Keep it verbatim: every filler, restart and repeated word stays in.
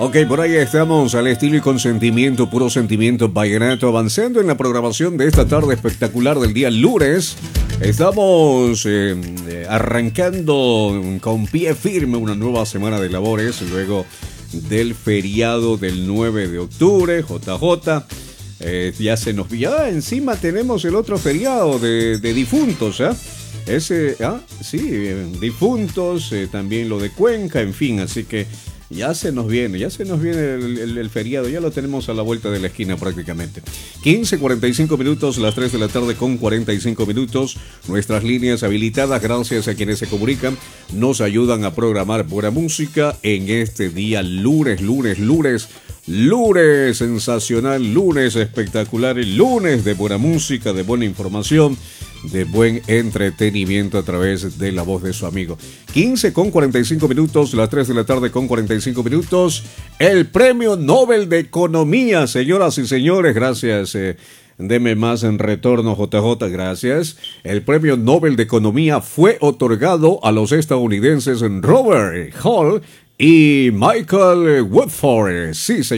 Ok, por ahí estamos al estilo y con sentimiento, puro sentimiento vallenato, avanzando en la programación de esta tarde espectacular del día lunes. Estamos eh, arrancando con pie firme una nueva semana de labores luego del feriado del nueve de octubre, J J. Eh, ya se nos... Ya encima tenemos el otro feriado de, de difuntos, ¿ah? ¿eh? Ese, ah, sí, difuntos, eh, también lo de Cuenca, en fin, así que ya se nos viene, ya se nos viene el, el, el feriado, ya lo tenemos a la vuelta de la esquina prácticamente. quince, cuarenta y cinco minutos, las tres de la tarde con cuarenta y cinco minutos. Nuestras líneas habilitadas, gracias a quienes se comunican, nos ayudan a programar buena música en este día lunes, lunes, lunes. Lunes sensacional, lunes espectacular, lunes de buena música, de buena información, de buen entretenimiento a través de la voz de su amigo. quince con cuarenta y cinco minutos, las tres de la tarde con cuarenta y cinco minutos. El Premio Nobel de Economía, señoras y señores, gracias. Eh, deme más en retorno, J J, gracias. El Premio Nobel de Economía fue otorgado a los estadounidenses Robert Hall y Michael Woodford. Sí, señor.